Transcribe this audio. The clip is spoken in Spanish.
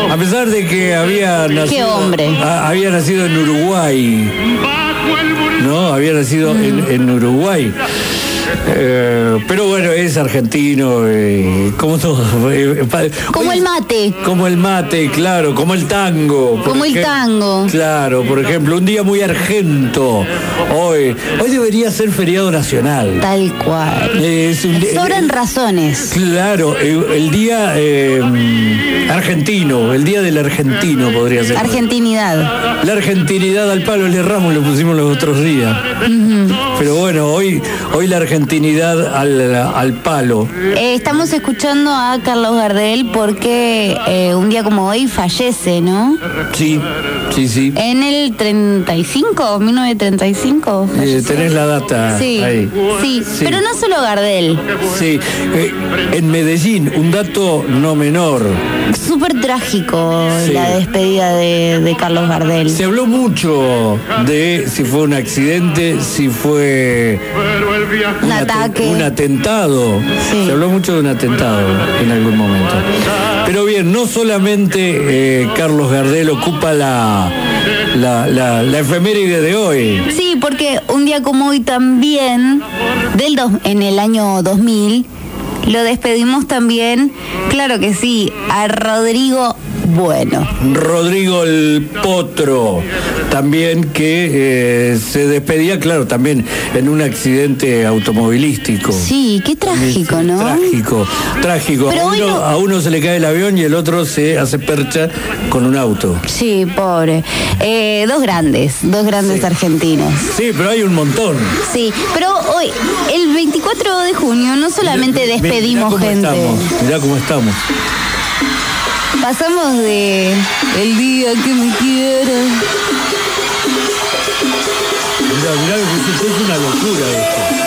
A pesar de que había nacido... ¡Qué hombre! Había nacido en Uruguay. ¿No? Había nacido en Uruguay. Pero bueno, es argentino, como todo. Como el mate. Como el mate, claro, como el tango. Como el tango. Claro, por ejemplo, un día muy argento. Hoy debería ser feriado nacional. Tal cual. Sobran razones. Claro, el día argentino, el día del argentino podría ser. Argentinidad. La argentinidad al palo, le Ramos lo pusimos los otros días. Pero bueno, hoy la argentinidad al palo. Estamos escuchando a Carlos Gardel porque un día como hoy fallece, ¿no? Sí. En el 35, 1935. Tenés la data ahí. Sí, pero no solo Gardel. Sí, en Medellín, un dato no menor. Súper trágico la despedida de Carlos Gardel. Se habló mucho de si fue un accidente, si fue un ataque, un atentado. Sí. Se habló mucho de un atentado en algún momento. Pero bien, no solamente Carlos Gardel ocupa la efeméride de hoy. Sí, porque un día como hoy también, en el año 2000, lo despedimos también, claro que sí, a Rodrigo Bueno. Rodrigo el Potro, también que se despedía, claro, también en un accidente automovilístico. Sí, qué trágico, también, ¿no? Trágico. Pero a uno se le cae el avión y el otro se hace percha con un auto. Sí, pobre. Dos grandes argentinos. Sí, pero hay un montón. Sí, pero hoy, el 24 de junio, no solamente despedimos gente. Mirá cómo estamos. Pasamos de el día que me quieras. Mirá, es una locura esto.